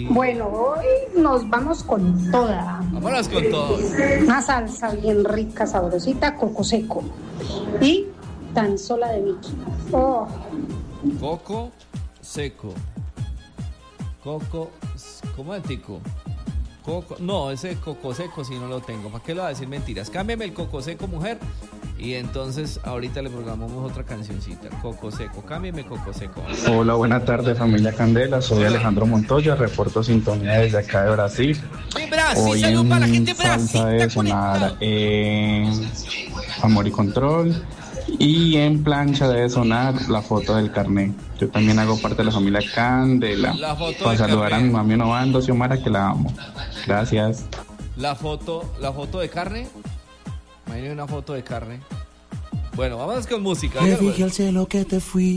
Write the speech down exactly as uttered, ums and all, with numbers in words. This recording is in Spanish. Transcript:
Bueno, hoy nos vamos con toda. Vámonos con todo. Una salsa bien rica, sabrosita, coco seco. Y tan sola de Vicky. Oh. Coco seco. Coco, ¿cómo es tico? Coco, no, ese coco seco sí no lo tengo. ¿Para qué le voy a decir mentiras? Cámbiame el coco seco, mujer. Y entonces ahorita le programamos otra cancioncita. Coco seco, cámbiame coco seco. Hola, buenas tardes familia Candela, soy Alejandro Montoya, reporto sintonía desde acá de Brasil. En Brasil, Hoy salud para la en gente de Brasil. salsa de sonar en Amor y Control y en plancha debe sonar la foto del carnet. Yo también hago parte de la familia Candela. La foto Para del saludar carnet. a mi mami Novando, Xiomara, que la amo. Gracias. La foto, la foto de carne. Imagínate una foto de carne. Bueno, vamos con música. Le dije al cielo que te fui.